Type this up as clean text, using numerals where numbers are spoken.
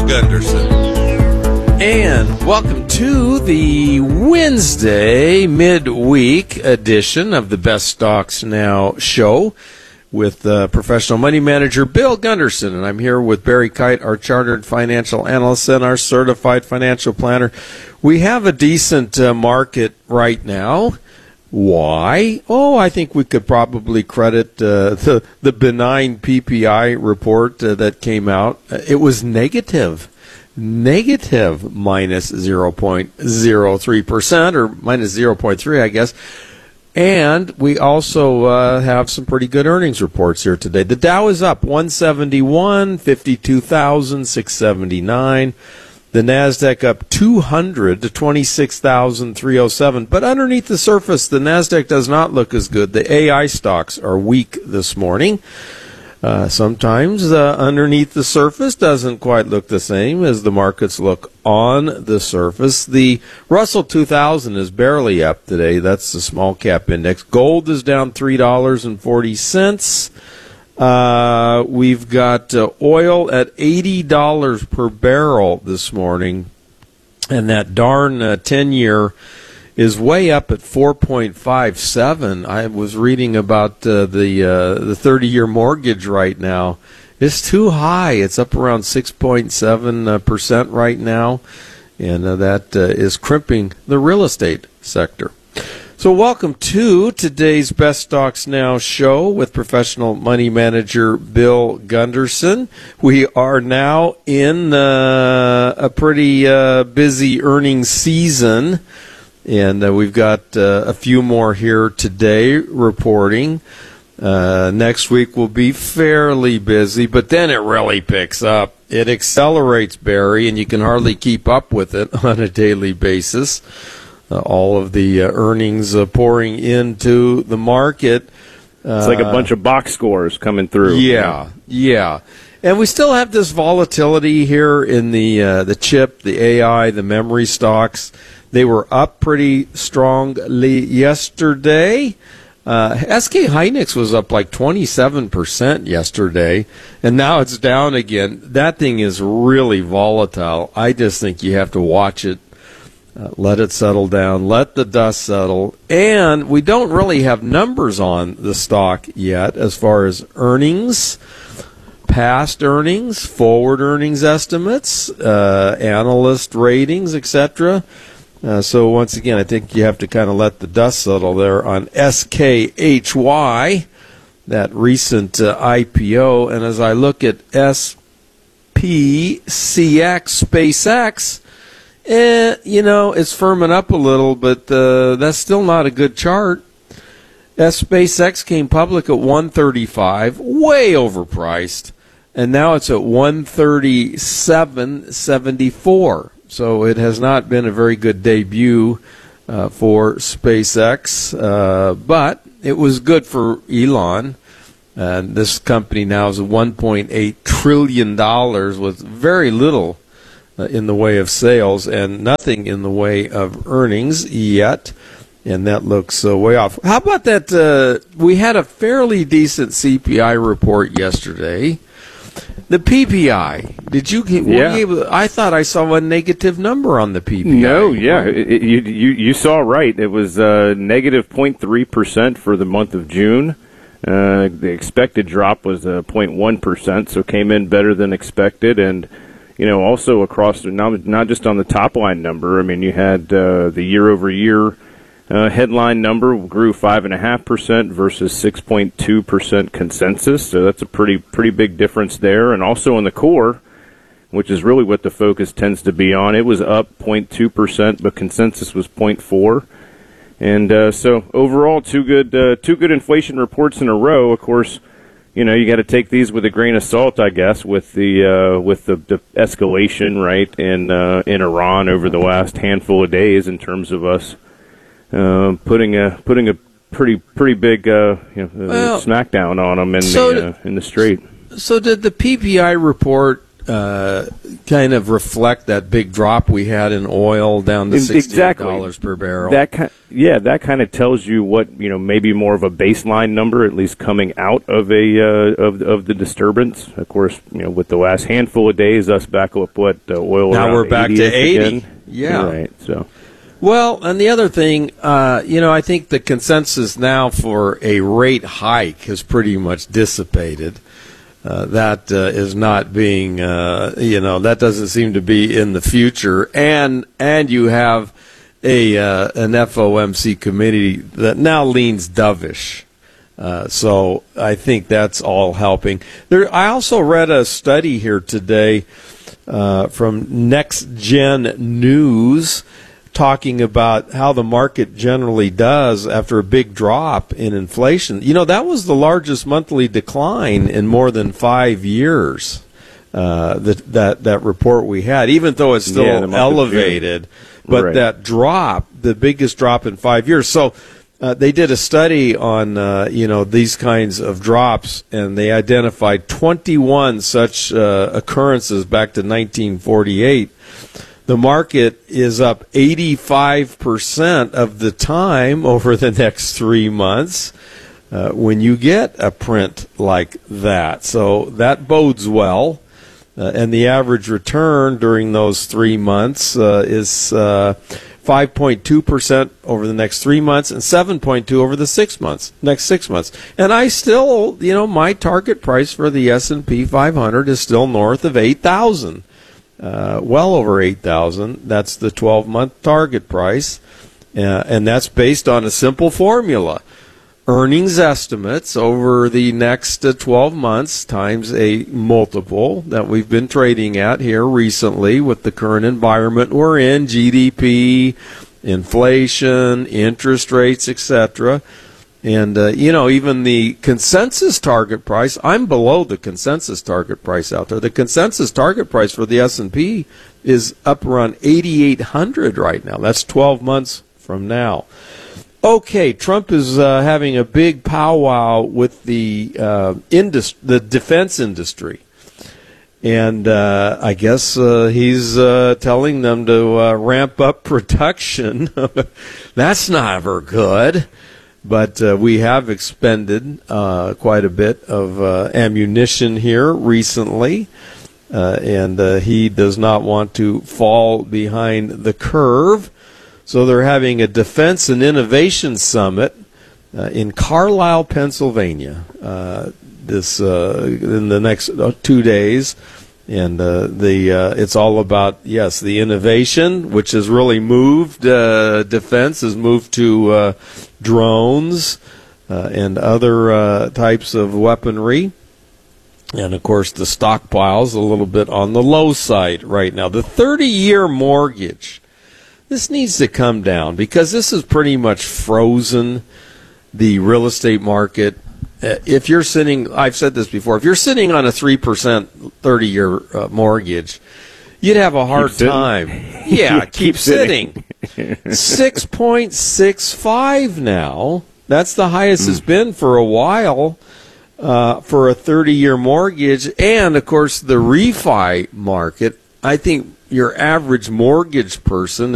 Bill Gunderson. And welcome to the Wednesday midweek edition of the Best Stocks Now show with professional money manager Bill Gunderson. And I'm here with Barry Kite, our chartered financial analyst and our certified financial planner. We have a decent market right now. Why? Oh, I think we could probably credit the benign PPI report that came out. It was negative minus 0.03% or minus 0.3, I guess. And we also have some pretty good earnings reports here today. The Dow is up 171, 52,679. The NASDAQ up 200 to 26,307. But underneath the surface, the NASDAQ does not look as good. The AI stocks are weak this morning. Sometimes underneath the surface doesn't quite look the same as the markets look on the surface. The Russell 2000 is barely up today. That's the small cap index. Gold is down $3.40. We've got oil at $80 per barrel this morning, and that darn 10-year is way up at 4.57. I was reading about the 30-year mortgage right now. It's too high. It's up around 6.7% right now, and that is crimping the real estate sector. So welcome to today's Best Stocks Now show with professional money manager Bill Gunderson. We are now in a pretty busy earnings season, and we've got a few more here today reporting. Next week will be fairly busy, but then it really picks up. It accelerates, Barry, and you can hardly keep up with it on a daily basis. All of the earnings pouring into the market. It's like a bunch of box scores coming through. Yeah. And we still have this volatility here in the chip, the AI, the memory stocks. They were up pretty strongly yesterday. SK Hynix was up like 27% yesterday, and now it's down again. That thing is really volatile. I just think you have to watch it. Let it settle down. Let the dust settle. And we don't really have numbers on the stock yet as far as earnings, past earnings, forward earnings estimates, analyst ratings, etc. So once again, I think you have to kind of let the dust settle there on SKHY, that recent IPO. And as I look at SPCX, SpaceX, it's firming up a little, but that's still not a good chart. SpaceX came public at 135, way overpriced, and now it's at 137.74. So it has not been a very good debut for SpaceX, but it was good for Elon. This company now is at $1.8 trillion with very little in the way of sales and nothing in the way of earnings yet, and that looks way off. How about that? We had a fairly decent CPI report yesterday. The PPI. Did you? I thought I saw a negative number on the PPI. No, yeah, you saw right. It was negative 0.3% for the month of June. The expected drop was 0.1%, so came in better than expected, and also across, not just on the top line number. I mean, you had the year-over-year headline number grew 5.5% versus 6.2% consensus. So that's a pretty big difference there. And also in the core, which is really what the focus tends to be on, it was up 0.2%, but consensus was 0.4%. And so overall, two good inflation reports in a row. Of course, you got to take these with a grain of salt, I guess, with the escalation, right, in Iran over the last handful of days in terms of us putting a pretty big smackdown on them in the Strait. So did the PPI report kind of reflect that big drop we had in oil down to $68 per barrel. That kind of tells you what, maybe more of a baseline number, at least coming out of of the disturbance. Of course, with the last handful of days, us back up oil. Now we're back to 80. Again. Yeah. Right. So. Well, and the other thing, I think the consensus now for a rate hike has pretty much dissipated. That is not being, that doesn't seem to be in the future. And you have an FOMC committee that now leans dovish. So I think that's all helping. I also read a study here today from Next Gen News, talking about how the market generally does after a big drop in inflation. That was the largest monthly decline in more than 5 years. That report we had, even though it's still elevated, but that drop, the biggest drop in 5 years. So they did a study on these kinds of drops, and they identified 21 such occurrences back to 1948. The market is up 85% of the time over the next 3 months when you get a print like that. So that bodes well. And the average return during those 3 months is 5.2% over the next 3 months and 7.2% over the next 6 months. And I still, my target price for the S&P 500 is still north of 8,000. Well over 8,000. That's the 12-month target price, and that's based on a simple formula: earnings estimates over the next 12 months times a multiple that we've been trading at here recently with the current environment we're in, GDP, inflation, interest rates, etc. And, even the consensus target price, I'm below the consensus target price out there. The consensus target price for the S&P is up around 8,800 right now. That's 12 months from now. Okay, Trump is having a big powwow with the defense industry. And I guess he's telling them to ramp up production. That's never good. But we have expended quite a bit of ammunition here recently, and he does not want to fall behind the curve. So they're having a Defense and Innovation Summit in Carlisle, Pennsylvania, in the next 2 days. And it's all about, the innovation, which has really moved. Defense has moved to drones and other types of weaponry. And, of course, the stockpile's a little bit on the low side right now. The 30-year mortgage, this needs to come down because this has pretty much frozen the real estate market. If you're sitting, I've said this before, if you're sitting on a 3% 30-year mortgage, you'd have a hard time. Yeah, keep sitting. 6.65 now. That's the highest it's been for a while for a 30-year mortgage. And, of course, the refi market, I think your average mortgage person